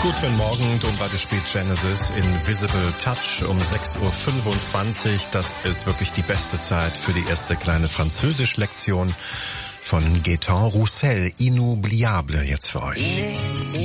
Guten Morgen, Domrate spielt Genesis Invisible Touch um 6.25 Uhr. Das ist wirklich die beste Zeit für die erste kleine Französisch-Lektion von Gaëtan Roussel. Inoubliable jetzt für euch.